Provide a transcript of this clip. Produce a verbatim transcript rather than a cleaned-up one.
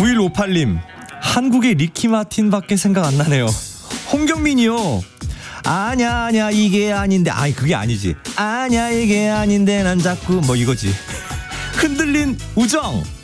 구일오팔님 한국의 리키 마틴밖에 생각 안 나네요. 홍경민이요. 아냐 아냐 이게 아닌데 아이 그게 아니지. 아냐 이게 아닌데 난 자꾸 뭐 이거지. 흔들린 우정.